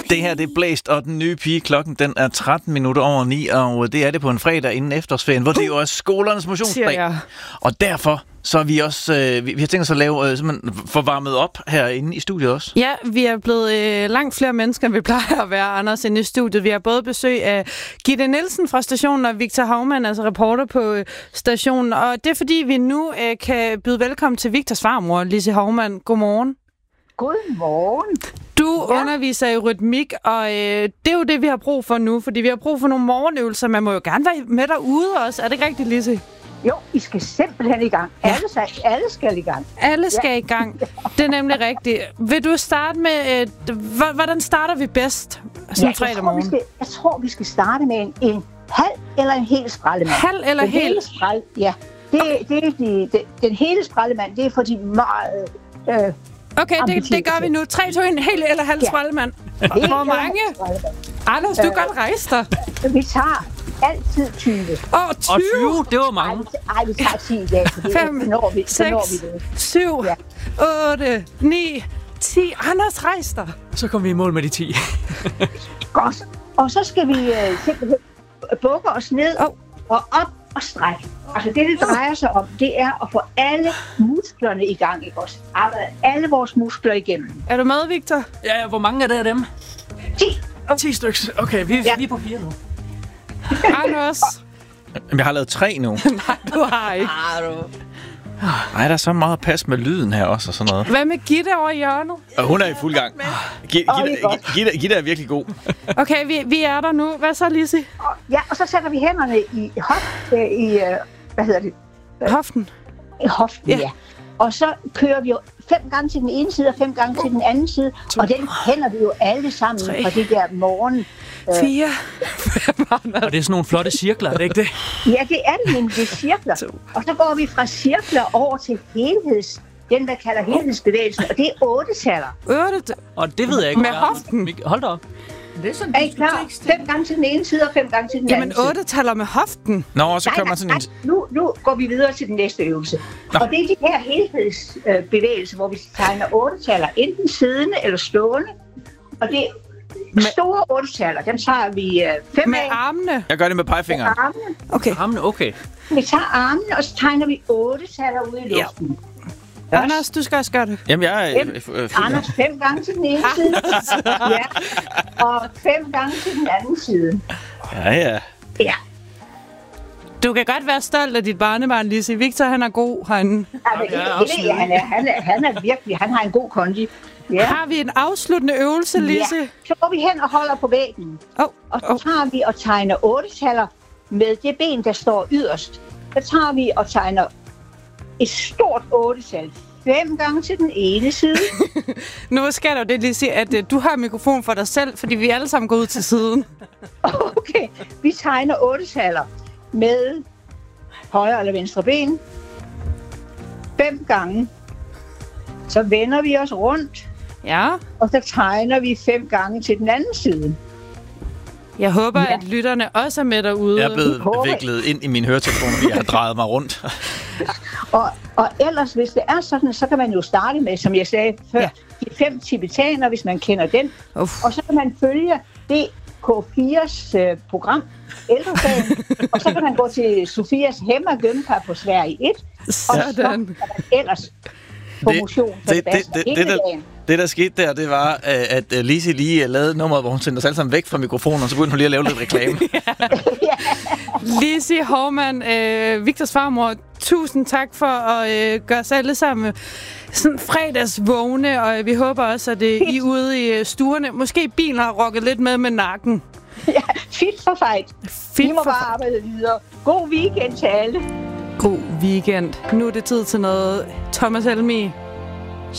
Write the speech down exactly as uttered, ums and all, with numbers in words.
Det her, det er Blæst, og den nye pige. Klokken, den er tretten minutter over ni, og det er det på en fredag inden efterårsferien, hvor det jo er skolernes motionsdag. Og derfor så er vi også, øh, vi, vi har tænkt os at lave, øh, simpelthen få varmet op herinde i studiet også. Ja, vi er blevet øh, langt flere mennesker, end vi plejer at være, Anders, inde i studiet. Vi har både besøg af Gitte Nielsen fra stationen og Victor Haumann, altså reporter på øh, stationen. Og det er fordi, vi nu øh, kan byde velkommen til Victors farmor, Lizzie Haumann. Godmorgen. Godmorgen. Du ja. underviser i rytmik, og øh, det er jo det, vi har brug for nu, fordi vi har brug for nogle morgenøvelser. Man må jo gerne være med derude også. Er det ikke rigtigt, Lizzie? Jo, I skal simpelthen i gang. Ja. Alle, skal, alle skal i gang. Alle skal ja. i gang. Det er nemlig rigtigt. Vil du starte med, øh, hvordan starter vi bedst sådan ja, fredag morgen? Jeg, jeg tror, vi skal starte med en, en halv eller en hel skraldemand. Halv eller den hel? Hele spræl, ja. Det, okay. det er de, de, den hele skraldemand, det er for de meget... Øh, Okay, det, det gør vi nu. tre, to, en hel eller halv ja. skraldemand. Hvor mange? Anders, du øh, godt rejse dig. Vi tager altid tyve. Åh, oh, tyve? Og tyve, det var mange. Ej, vi tager ti i dag, fordi fem, når vi, seks, når vi det. syv, ja. otte, ni, ti. Anders, rejse dig. Så kommer vi i mål med de ti. Godt. Og så skal vi uh, simpelthen bukke os ned oh. og op og strække. Altså det, det drejer sig om, det er at få alle musklerne i gang, ikke også? Arbejde alle vores muskler igennem. Er du med, Victor? Ja, hvor mange er der af dem? ti. Oh. ti stykker. Okay, vi, ja. vi er på fire nu. Anders. Jeg har lavet tre nu. Nej, du har ikke. Nej, der er så meget pas med lyden her også og sådan noget. Hvad med Gitte over i hjørnet? Og hun er i fuld gang. Gitte, Gitte, Gitte er virkelig god. Okay, vi, vi er der nu. Hvad så, Lizzie? Ja, og så sætter vi hænderne i hoft, øh, i, øh, hvad hedder det? Hoften. I hoften, ja. ja. Og så kører vi jo fem gange til den ene side og fem gange til den anden side. To. Og den hænder vi jo alle sammen Tre. fra det der morgen. Fire. Og det er sådan nogle flotte cirkler, er det ikke det? Ja, det er det, men det er cirkler. To. Og så går vi fra cirkler over til helheds, den der kalder helhedsbevægelsen, og det er otte-taller. Otte? Og det ved jeg ikke. Med hoften? Hold da op. Det er, sådan, er I klar? Fem gange til den ene side og fem gange til den Jamen, anden side. Jamen, otte-taller med hoften? Nå, så nej, kommer man sådan en... Nu, nu går vi videre til den næste øvelse. Nå. Og det er de her helhedsbevægelser, hvor vi tegner otte-taller, enten siddende eller stående. Og det med store otte-taller, dem tager vi øh, fem med af. armene? Jeg gør det med pegefingeren. Med armene. Okay. Armene, okay. Vi tager armene, og så tegner vi otte-taller ude i luften. Ja. Anders, du skal også gøre det. Jamen, jeg er... Fem, øh, Anders, fem gange til den ene side. Ja. Og fem gange til den anden side. Ja, ja. Ja. Du kan godt være stolt af dit barnebarn, Lizzie. Victor, han er god herinde. Ja, men, ja, det, det, han, er, han, er, han er virkelig, han har en god kondi. Ja. Har vi en afsluttende øvelse, Lizzie? Ja. Så går vi hen og holder på væggen. Oh, og så oh. tager vi og tegner otte-taller med det ben, der står yderst. Så tager vi og tegner et stort otte-tal. Fem gange til den ene side. Nu skal der jo det lige sige, at uh, du har mikrofon for dig selv, fordi vi alle sammen går ud til siden. Okay, vi tegner otte-taller med højre eller venstre ben. Fem gange. Så vender vi os rundt. Ja. Og så tegner vi fem gange til den anden side. Jeg håber, ja. at lytterne også er med derude. Jeg er blevet viklet ind i min høretelefon, fordi jeg har drejet mig rundt. og, og ellers, hvis det er sådan, så kan man jo starte med, som jeg sagde før, ja. de fem tibetaner, hvis man kender den. Uff. Og så kan man følge D K fires øh, program, ældresagen, og så kan man gå til Sofias Hemma Gønpa på Sverige et, og så kan man ellers få motion for det, det, det, det, det, det, det, der skete der, det var, at Lizzie lige lavede nummeret, hvor hun sendte os alle sammen væk fra mikrofonen, og så begyndte hun lige at lave lidt reklame. Lizzie Haumann, øh, Victors farmor, tusind tak for at øh, gøre os alle sammen sådan fredagsvågne, og vi håber også, at øh, I ude i stuerne, måske bilen har rokket lidt med med nakken. Ja, fit for fight. Fit Vi må for bare arbejde videre. God weekend til alle. God weekend. Nu er det tid til noget Thomas Helmig.